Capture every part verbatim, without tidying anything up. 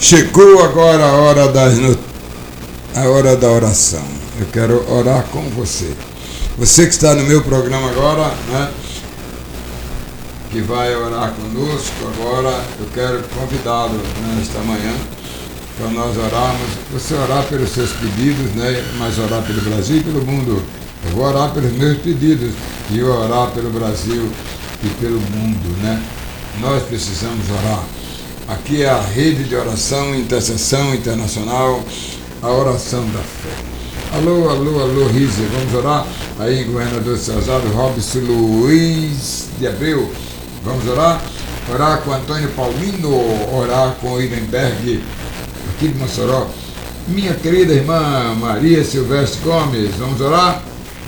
Chegou agora a hora, das not... a hora da oração. Eu quero orar com você. Você que está no meu programa agora, né, que vai orar conosco agora, eu quero convidá-lo, né, nesta manhã para nós orarmos. Você orar pelos seus pedidos, né, mas orar pelo Brasil e pelo mundo. Eu vou orar pelos meus pedidos e eu orar pelo Brasil e pelo mundo, né? Nós precisamos orar. Aqui é a rede de oração e intercessão internacional, a oração da fé. Alô, alô, alô, Rise, vamos orar? Aí, governador Cesar Robson Luiz de Abreu, vamos orar? Orar com Antônio Paulino, orar com Irenberg, aqui de Mossoró. Minha querida irmã Maria Silvestre Gomes, vamos orar?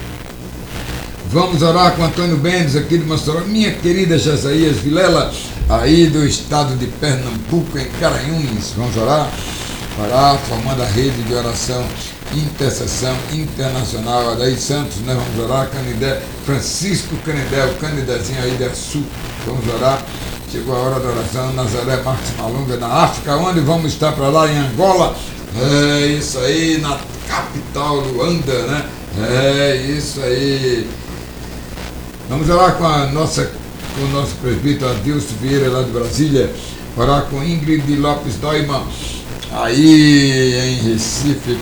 Vamos orar com Antônio Mendes, aqui de Mossoró. Minha querida Jesaías Vilela, aí do estado de Pernambuco, em Garanhuns. Vamos orar? Orar, formando a rede de oração, intercessão internacional. Adair Santos, né? Vamos orar. Canidé, Francisco Canidé, o Canidezinho aí de Açu. Vamos orar. Chegou a hora da oração. Nazaré Marques Malunga, na África. Onde vamos estar para lá? Em Angola. É isso aí, na capital Luanda, né? É isso aí. Vamos orar com a nossa, com o nosso presbítero Adilson Vieira, lá de Brasília. Orar com Ingrid Lopes Doiman, aí em Recife,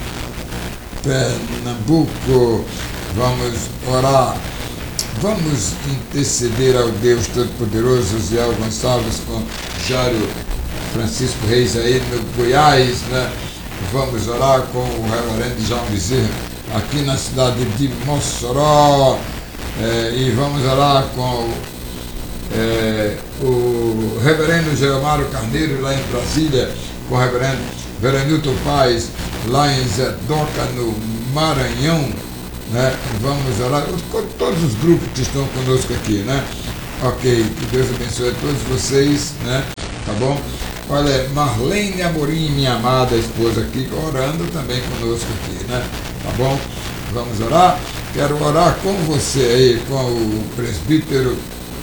Pernambuco. Vamos orar. Vamos interceder ao Deus Todo-Poderoso, Ziel Gonçalves, com Jário Francisco Reis aí no Goiás, né? Vamos orar com o reverendo João Bezerra, aqui na cidade de Mossoró. É, e vamos orar com é, o reverendo Geomário Carneiro, lá em Brasília, com o reverendo Veranilton Paz, lá em Zedoca, no Maranhão, né? Vamos orar com todos os grupos que estão conosco aqui, né? Ok, que Deus abençoe a todos vocês, né? Tá bom? Olha, Marlene Amorim, minha amada esposa aqui, orando também conosco aqui, né? Tá bom? Vamos orar? Quero orar com você aí, com o presbítero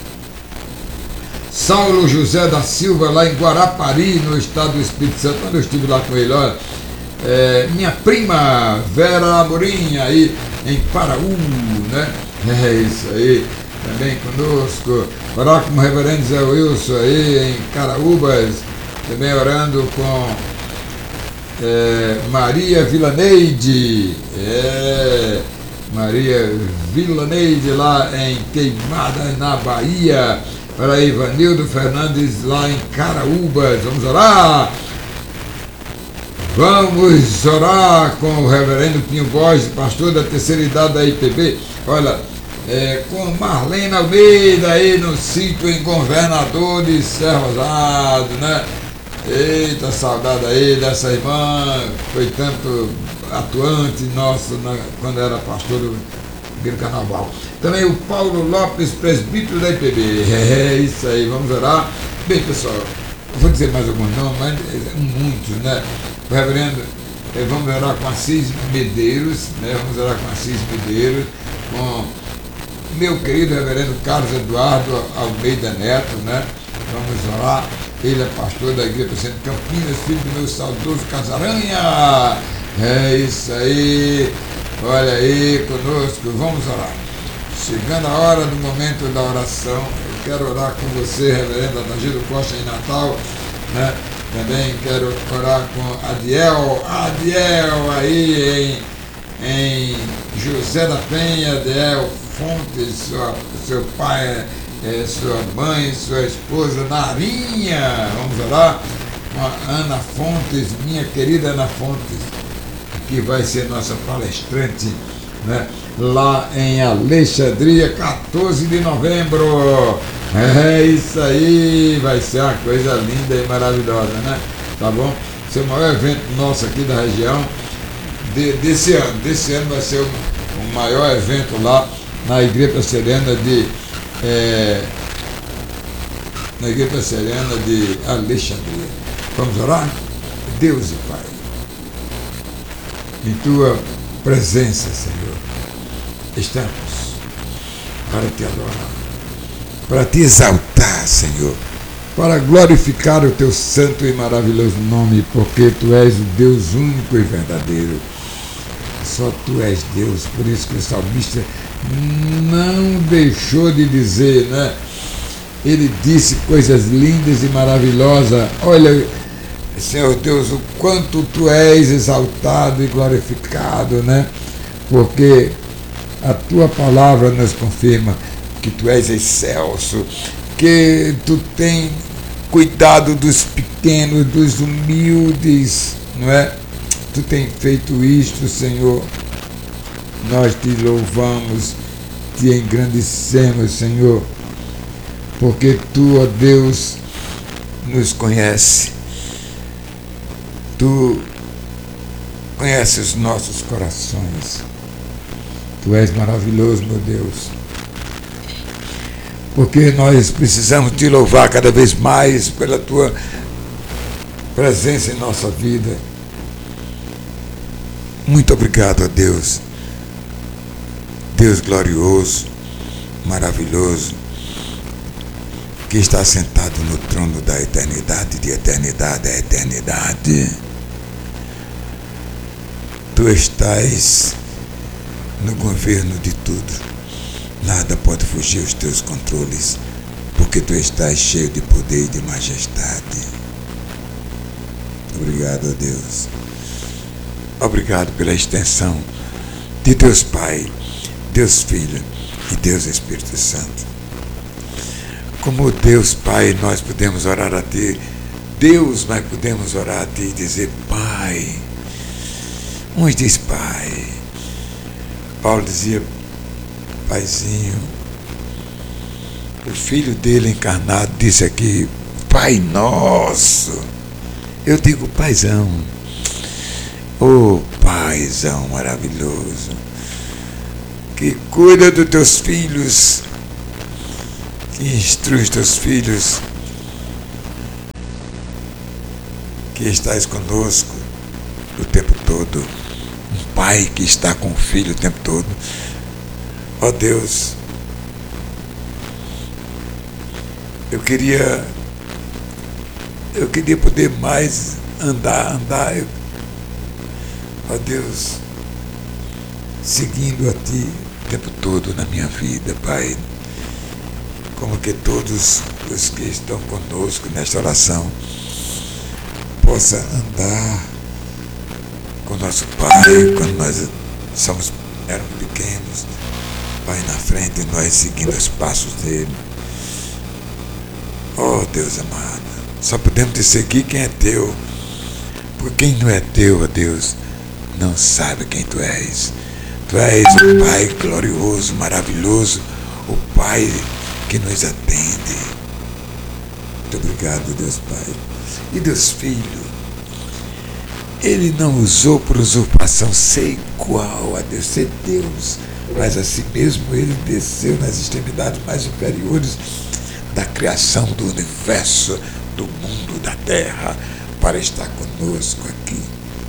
Saulo José da Silva, lá em Guarapari, no estado do Espírito Santo. Quando eu estive lá com ele, olha, é, minha prima Vera Amorim, aí em Paraú, né? É isso aí, também conosco. Orar com o reverendo Zé Wilson aí em Caraúbas, também orando com é, Maria Vilaneide, é... Maria Vilaneide, lá em Queimada, na Bahia. Para Ivanildo Fernandes, lá em Caraúbas. Vamos orar? Vamos orar com o reverendo Pinho Borges, pastor da terceira idade da I P B. Olha, é, com Marlene Almeida, aí no sítio em Governador de Serra Rosado, né? Eita, saudade aí dessa irmã, foi tanto atuante nosso na, quando era pastor do Igreja Carnaval. Também o Paulo Lopes, presbítero da I P B. É isso aí, vamos orar. Bem, pessoal, eu vou dizer mais alguns nomes, mas muitos, né? O reverendo, vamos orar com Assis Medeiros, né? Vamos orar com Assis Medeiros, com meu querido reverendo Carlos Eduardo Almeida Neto, né? Vamos orar. Ele é pastor da Igreja Presidente Campinas, filho do meu saudoso Casaranha. É isso aí. Olha aí conosco. Vamos orar. Chegando a hora do momento da oração, eu quero orar com você, reverendo Adagildo Costa, em Natal, né? Também quero orar com Adiel, Adiel aí em, em José da Penha, Adiel Fontes, sua, seu pai, é, sua mãe, sua esposa Narinha. Vamos orar com a Ana Fontes, minha querida Ana Fontes, que vai ser nossa palestrante, né? Lá em Alexandria, quatorze de novembro. É isso aí, vai ser uma coisa linda e maravilhosa, né? Tá bom? Esse é o maior evento nosso aqui da região de, desse ano. Desse ano vai ser o, o maior evento lá na Igreja Serena de é, na Igreja Serena de Alexandria. Vamos orar? Deus e Pai, em tua presença, Senhor, estamos para te adorar, para te exaltar, Senhor, para glorificar o teu santo e maravilhoso nome, porque tu és o Deus único e verdadeiro. Só tu és Deus, por isso que o salmista não deixou de dizer, né? Ele disse coisas lindas e maravilhosas. Olha, Senhor Deus, o quanto tu és exaltado e glorificado, né? Porque a tua palavra nos confirma que tu és excelso, que tu tens cuidado dos pequenos, dos humildes, não é? Tu tens feito isto, Senhor. Nós te louvamos, te engrandecemos, Senhor, porque tu, ó Deus, nos conhece. Tu conheces os nossos corações. Tu és maravilhoso, meu Deus. Porque nós precisamos te louvar cada vez mais pela tua presença em nossa vida. Muito obrigado a Deus. Deus glorioso, maravilhoso, que está sentado no trono da eternidade, de eternidade a eternidade. Tu estás no governo de tudo. Nada pode fugir aos teus controles, porque tu estás cheio de poder e de majestade. Obrigado a Deus. Obrigado pela extensão de Deus Pai, Deus Filho e Deus Espírito Santo. Como Deus Pai, nós podemos orar a Ti. Deus, nós podemos orar a Ti e dizer Pai. Uns diz Pai. Paulo dizia Paizinho. O filho dele encarnado disse aqui Pai Nosso. Eu digo Paizão. Oh, Paizão maravilhoso, que cuida dos teus filhos, que instrui os teus filhos, que estás conosco o tempo todo. Um pai que está com o filho o tempo todo. Ó Deus, eu queria, eu queria poder mais andar, andar, eu, ó Deus, seguindo a Ti o tempo todo na minha vida, Pai, como que todos os que estão conosco nesta oração possam andar com nosso Pai, quando nós somos, éramos pequenos, Pai na frente, nós seguindo os passos dele. Oh Deus amado, só podemos te seguir quem é Teu, porque quem não é Teu, ó Deus, não sabe quem Tu és. Tu és o Pai glorioso, maravilhoso, o Pai que nos atende. Muito obrigado, Deus Pai. E Deus Filho, Ele não usou por usurpação ser igual a Deus, ser Deus, mas assim mesmo Ele desceu nas extremidades mais inferiores da criação do universo, do mundo, da terra, para estar conosco aqui.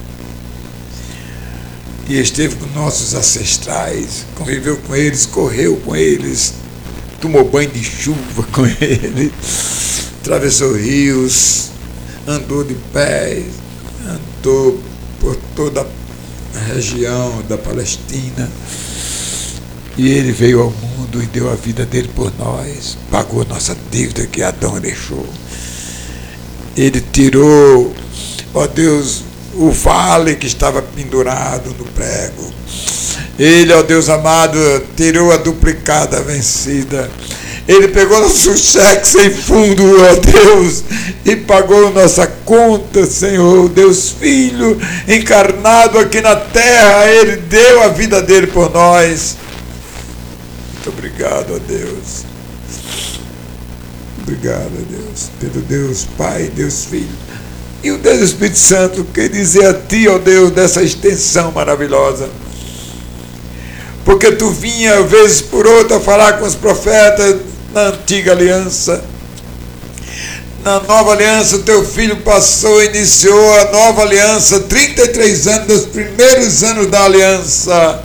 E esteve com nossos ancestrais, conviveu com eles, correu com eles, tomou banho de chuva com eles, atravessou rios, andou de pés, andou por toda a região da Palestina. E ele veio ao mundo e deu a vida dele por nós, pagou nossa dívida que Adão deixou. Ele tirou, ó Deus, o vale que estava pendurado no prego. Ele, ó Deus amado, tirou a duplicada vencida. Ele pegou nosso cheque sem fundo, ó Deus, e pagou nossa conta, Senhor. Deus Filho, encarnado aqui na terra, Ele deu a vida dele por nós. Muito obrigado, ó Deus. Obrigado, ó Deus, pelo Deus Pai, Deus Filho e o Deus Espírito Santo, que dizer a Ti, ó Deus, dessa extensão maravilhosa. Porque Tu vinha, vez por outra, falar com os profetas na antiga aliança. Na nova aliança, o Teu Filho passou, iniciou a nova aliança, trinta e três anos, dos primeiros anos da aliança.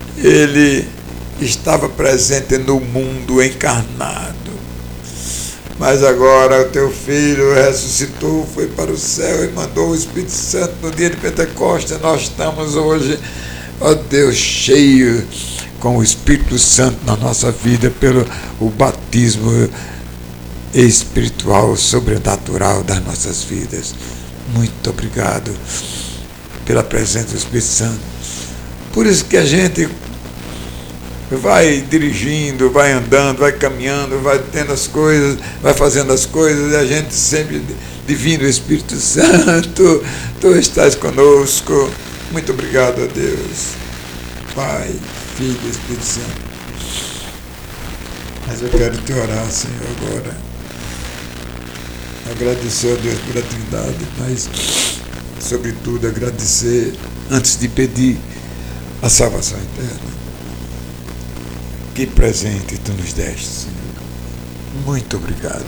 Ele estava presente no mundo encarnado. mas agora o teu Filho ressuscitou, foi para o céu e mandou o Espírito Santo no dia de Pentecostes. Nós estamos hoje, ó Deus, cheio com o Espírito Santo na nossa vida, pelo o batismo espiritual, sobrenatural das nossas vidas. Muito obrigado pela presença do Espírito Santo. Por isso que a gente vai dirigindo, vai andando, vai caminhando, vai tendo as coisas, vai fazendo as coisas, e a gente sempre, divino Espírito Santo, tu estás conosco. Muito obrigado a Deus, Pai, Filho e Espírito Santo. Mas eu quero te orar, Senhor, agora. Agradecer a Deus pela Trindade, mas, sobretudo, agradecer antes de pedir a salvação eterna. Que presente tu nos deste, Senhor. Muito obrigado.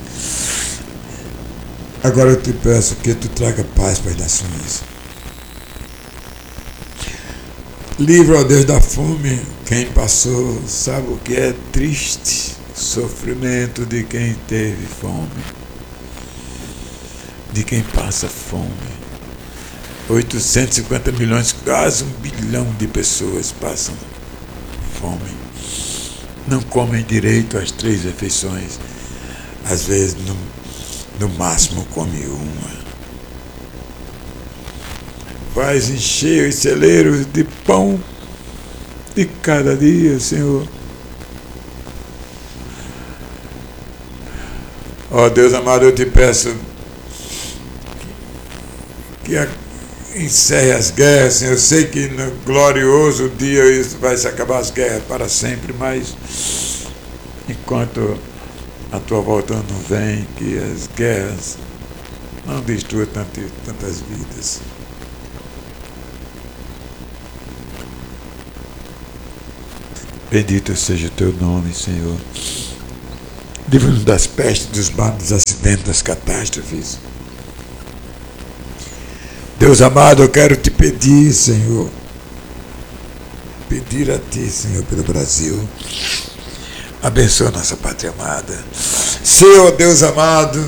Agora eu te peço que tu traga paz para as nações. Livra, ó Deus, da fome. Quem passou sabe o que é triste. Sofrimento de quem teve fome. De quem passa fome. oitocentos e cinquenta milhões, quase um bilhão de pessoas passam fome. Não comem direito as três refeições. Às vezes, no, no máximo, come uma. Faz encher os celeiros de pão de cada dia, Senhor. Ó oh, Deus amado, eu te peço que a, encerre as guerras, Senhor. Eu sei que no glorioso dia vai se acabar as guerras para sempre, mas enquanto a tua volta não vem, que as guerras não destruam tantas, tantas vidas. Bendito seja o teu nome, Senhor. Livra-nos das pestes, dos males, dos acidentes, das catástrofes. Deus amado, eu quero te pedir, Senhor, pedir a ti, Senhor, pelo Brasil. Abençoa nossa pátria amada. Senhor, Deus amado,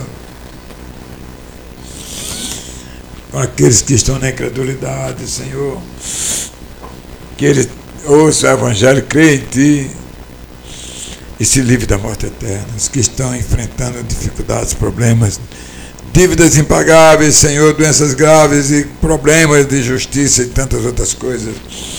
com aqueles que estão na incredulidade, Senhor, que eles ouçam o Evangelho, creem em ti e se livre da morte eterna. Os que estão enfrentando dificuldades, problemas, dívidas impagáveis, Senhor, doenças graves e problemas de justiça e tantas outras coisas.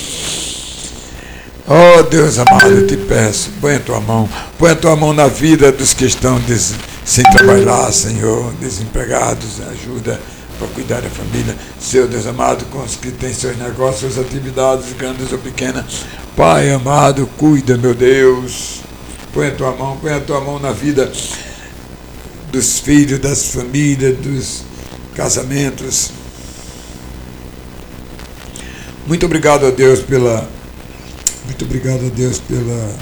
Oh, Deus amado, eu te peço, põe a tua mão, põe a tua mão na vida dos que estão des, sem trabalhar, Senhor, desempregados, ajuda para cuidar da família. Senhor, Deus amado, com os que têm seus negócios, suas atividades, grandes ou pequenas. Pai amado, cuida, meu Deus. Põe a tua mão, põe a tua mão na vida dos filhos, das famílias, dos casamentos. Muito obrigado a Deus pela... Muito obrigado a Deus pela...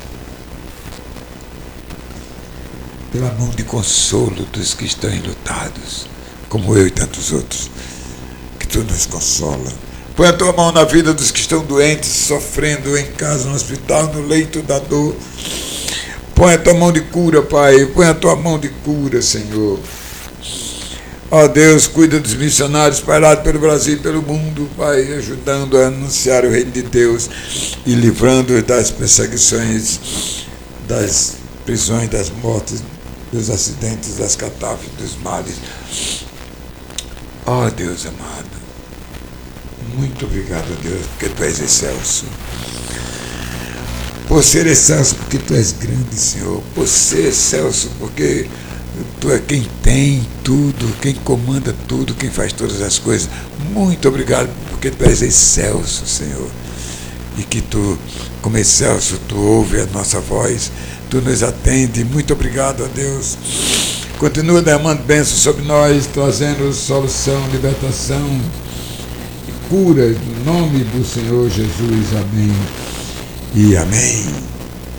pela mão de consolo dos que estão enlutados, como eu e tantos outros, que tu nos consola. Põe a tua mão na vida dos que estão doentes, sofrendo em casa, no hospital, no leito da dor. Põe a tua mão de cura, Pai. Põe a tua mão de cura, Senhor. Ó Deus, cuida dos missionários espalhados pelo Brasil e pelo mundo, Pai, ajudando a anunciar o reino de Deus e livrando das perseguições, das prisões, das mortes, dos acidentes, das catástrofes, dos males. Ó Deus amado, muito obrigado, Deus, porque tu és excelso. Por ser excelso, porque tu és grande, Senhor. Por ser excelso, porque tu é quem tem tudo, quem comanda tudo, quem faz todas as coisas. Muito obrigado, porque tu és excelso, Senhor. E que tu, como excelso, tu ouve a nossa voz, tu nos atende. Muito obrigado a Deus. Continua derramando bênçãos sobre nós, trazendo solução, libertação e cura, no nome do Senhor Jesus. Amém e amém.